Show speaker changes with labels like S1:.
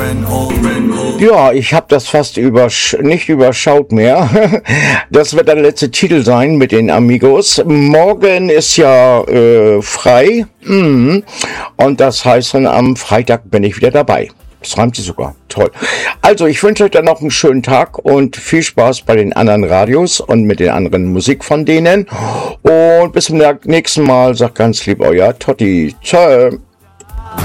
S1: Ja, ich habe das fast nicht überschaut mehr. Das wird der letzte Titel sein mit den Amigos. Morgen ist ja frei. Und das heißt dann, am Freitag bin ich wieder dabei. Das reimt sich sogar. Toll. Also, ich wünsche euch dann noch einen schönen Tag und viel Spaß bei den anderen Radios und mit den anderen Musik von denen. Und bis zum nächsten Mal. Sagt ganz lieb euer Totti. Tschö.